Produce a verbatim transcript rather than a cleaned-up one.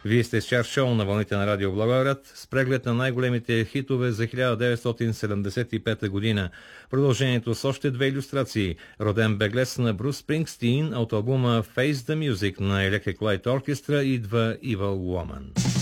Вие сте с Чар Шоу на вълните на Радио Благоевград с преглед на най-големите хитове за хиляда деветстотин седемдесет и пета година. Продължението с още две илюстрации. Роден беглец на Брус Спрингстин от албума Face the Music на Electric Light Orchestra идва Evil Woman.